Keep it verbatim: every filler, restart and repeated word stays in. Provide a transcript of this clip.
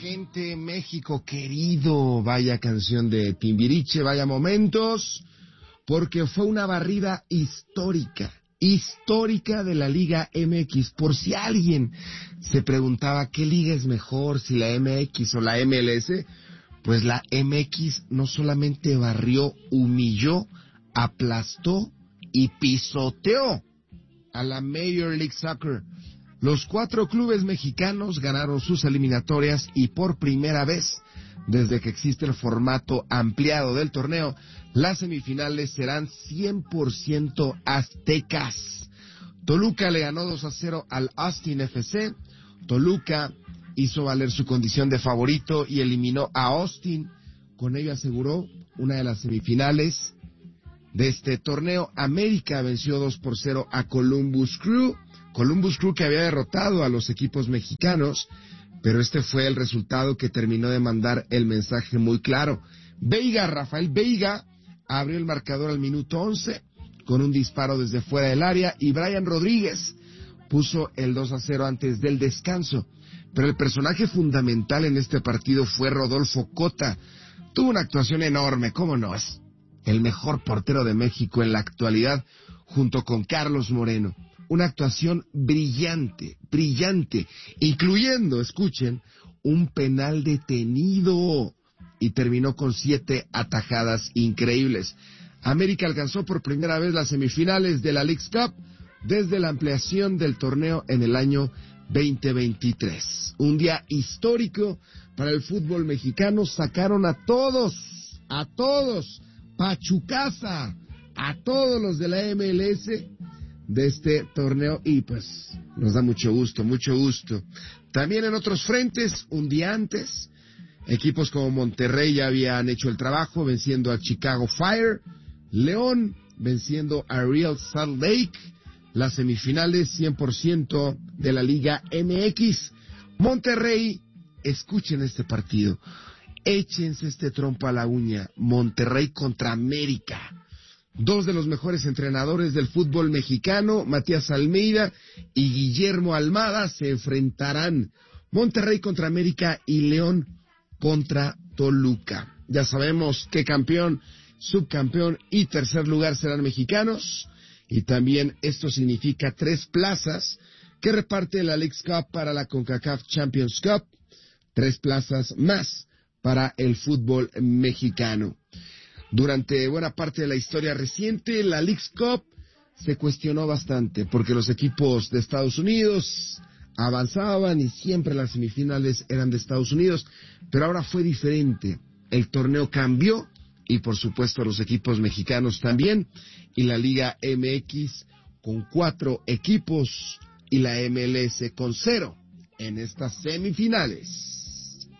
gente, México querido, vaya canción de Timbiriche, vaya momentos, porque fue una barrida histórica, histórica de la Liga M X. Por si alguien se preguntaba qué liga es mejor, si la M X o la M L S, pues la M X no solamente barrió, humilló, aplastó y pisoteó a la Major League Soccer. Los cuatro clubes mexicanos ganaron sus eliminatorias y por primera vez desde que existe el formato ampliado del torneo, las semifinales serán cien por ciento aztecas. Toluca le ganó dos a cero al Austin F C. Toluca hizo valer su condición de favorito y eliminó a Austin. Con ello aseguró una de las semifinales de este torneo. América venció dos por cero a Columbus Crew. Columbus Crew que había derrotado a los equipos mexicanos, pero este fue el resultado que terminó de mandar el mensaje muy claro. Veiga, Rafael Veiga, abrió el marcador al minuto once con un disparo desde fuera del área y Brian Rodríguez puso el dos a cero antes del descanso. Pero el personaje fundamental en este partido fue Rodolfo Cota. Tuvo una actuación enorme, ¿cómo no? Es el mejor portero de México en la actualidad, junto con Carlos Moreno. Una actuación brillante, brillante, incluyendo, escuchen, un penal detenido y terminó con siete atajadas increíbles. América alcanzó por primera vez las semifinales de la Leagues Cup desde la ampliación del torneo en el año veinte veintitrés. Un día histórico para el fútbol mexicano. Sacaron a todos, a todos, Pachucaza, a todos los de la M L S de este torneo y pues nos da mucho gusto, mucho gusto. También en otros frentes, un día antes, equipos como Monterrey ya habían hecho el trabajo venciendo a Chicago Fire, León venciendo a Real Salt Lake, las semifinales cien por ciento de la Liga M X. Monterrey, escuchen este partido, échense este trompo a la uña, Monterrey contra América. Dos de los mejores entrenadores del fútbol mexicano, Matías Almeida y Guillermo Almada, se enfrentarán. Monterrey contra América y León contra Toluca. Ya sabemos que campeón, subcampeón y tercer lugar serán mexicanos. Y también esto significa tres plazas que reparte la Leagues Cup para la CONCACAF Champions Cup. Tres plazas más para el fútbol mexicano. Durante buena parte de la historia reciente, la Leagues Cup se cuestionó bastante porque los equipos de Estados Unidos avanzaban y siempre las semifinales eran de Estados Unidos, pero ahora fue diferente. El torneo cambió y por supuesto los equipos mexicanos también, y la Liga M X con cuatro equipos y la M L S con cero en estas semifinales.